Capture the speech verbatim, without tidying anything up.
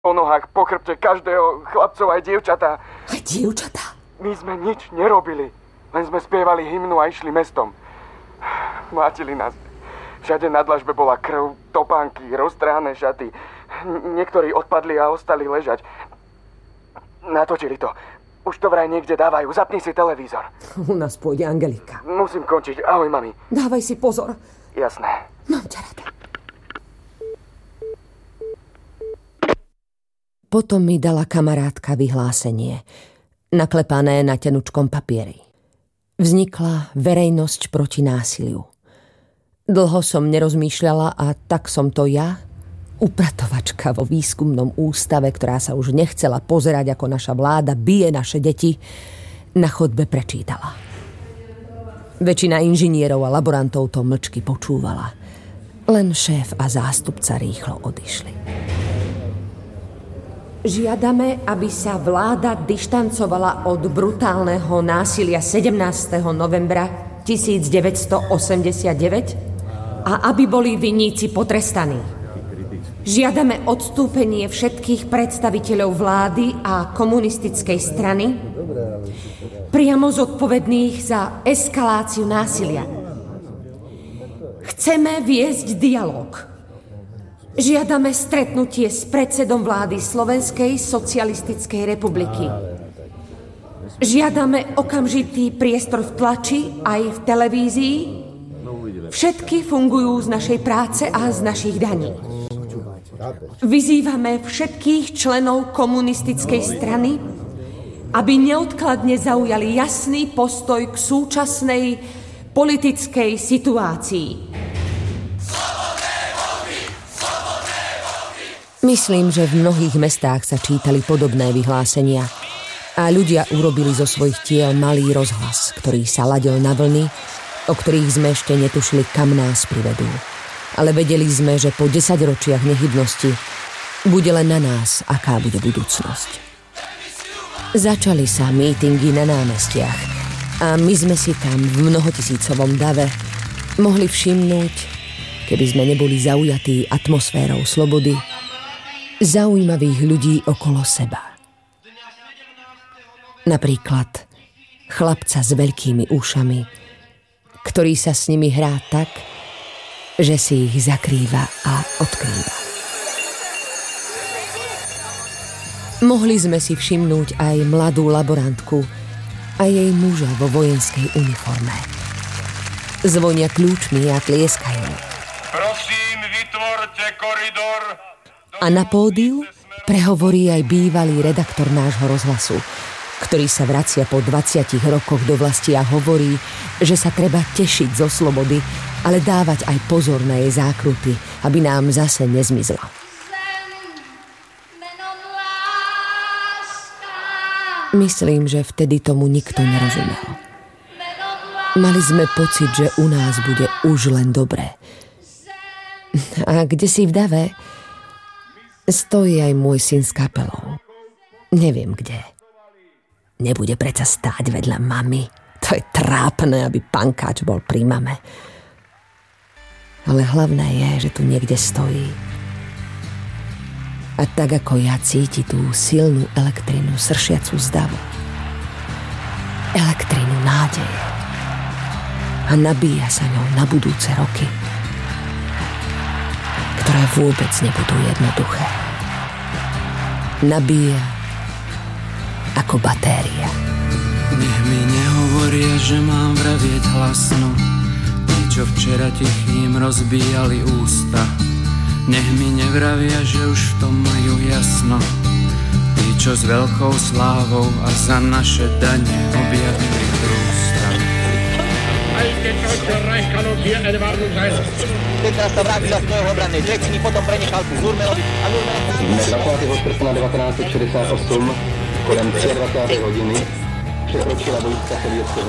po nohách, po chrbte každého, chlapcov aj dievčatá. Aj dievčatá? My sme nič nerobili, len sme spievali hymnu a išli mestom. Mátili nás. Všade na dlažbe bola krv, topánky, roztrhané šaty. Niektorí odpadli a ostali ležať. Natočili to. Už to vraj niekde dávajú. Zapni si televízor. U nás pôjde Angelika. Musím končiť. Ahoj, mami. Dávaj si pozor. Jasné. Mám ťa rada. Potom mi dala kamarátka vyhlásenie, naklepané na tenučkom papieri. Vznikla verejnosť proti násiliu. Dlho som nerozmýšľala a tak som to ja, upratovačka vo výskumnom ústave, ktorá sa už nechcela pozerať, ako naša vláda bije naše deti, na chodbe prečítala. Väčšina inžinierov a laborantov to mlčky počúvala. Len šéf a zástupca rýchlo odišli. Žiadame, aby sa vláda dištancovala od brutálneho násilia sedemnásteho novembra tisícdeväťstoosemdesiatdeväť a aby boli vinníci potrestaní. Žiadame odstúpenie všetkých predstaviteľov vlády a komunistickej strany, priamo zodpovedných za eskaláciu násilia. Chceme viesť dialóg. Žiadame stretnutie s predsedom vlády Slovenskej socialistickej republiky. Žiadame okamžitý priestor v tlači aj v televízii. Všetky fungujú z našej práce a z našich daní. Vyzývame všetkých členov komunistickej strany, aby neodkladne zaujali jasný postoj k súčasnej politickej situácii. Myslím, že v mnohých mestách sa čítali podobné vyhlásenia a ľudia urobili zo svojich tiel malý rozhlas, ktorý sa ladil na vlny, o ktorých sme ešte netušili, kam nás privedú. Ale vedeli sme, že po desaťročiach nehybnosti bude len na nás, aká bude budúcnosť. Začali sa mítingy na námestiach a my sme si tam v mnohotisícovom dave mohli všimnúť, keby sme neboli zaujatí atmosférou slobody, zaujímavých ľudí okolo seba. Napríklad chlapca s veľkými ušami, ktorý sa s nimi hrá tak, že si ich zakrýva a odkrýva. Mohli sme si všimnúť aj mladú laborantku a jej muža vo vojenskej uniforme. Zvonia kľúčmi a tlieskajú. Prosím, vytvorte koridor. A na pódiu prehovorí aj bývalý redaktor nášho rozhlasu, ktorý sa vracia po dvadsiatich rokoch do vlasti a hovorí, že sa treba tešiť zo slobody, ale dávať aj pozor na jej zákruty, aby nám zase nezmizla. Myslím, že vtedy tomu nikto nerozumel. Mali sme pocit, že u nás bude už len dobré. A kde si v dave stojí aj môj syn s kapelou. Neviem kde. Nebude predsa stáť vedľa mami. To je trápne, aby pankáč bol pri mame. Ale hlavné je, že tu niekde stojí. A tak ako ja cíti tú silnú elektrinu sršiacu z davu. Elektrinu nádeje. A nabíja sa ňou na budúce roky, ktoré vôbec nebudú jednoduché. Nabíja ako batéria. Nech mi nehovoria, že mám vravieť hlasno, tí, čo včera tichým rozbíjali ústa. Nech mi nevravia, že už v tom majú jasno, tí, čo s veľkou slávou a za naše dane objavili prústav. Teď nás sa vrátila z svojho obrannej. Jack mi potom prenechal ku Zurmelovi a Zurmelovi... dvacátého srpna devatenáct set šedesát osm kolem dvacáté třetí hodiny překročila vojska sovětského